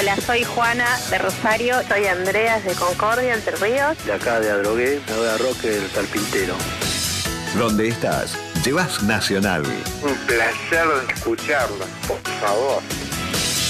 Hola, soy Juana de Rosario. Soy Andrea de Concordia, Entre Ríos. De acá de Adrogué, me voy a Roque del Carpintero. ¿Dónde estás? Llevas Nacional. Un placer escucharlo, por favor.